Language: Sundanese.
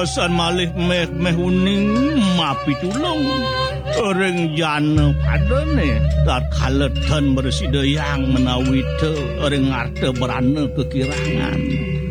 Awasan malih meh uning mapi tulung. Orang jana padane tar kaletan bersidayang menawi te orang ngarte berana kekirangan.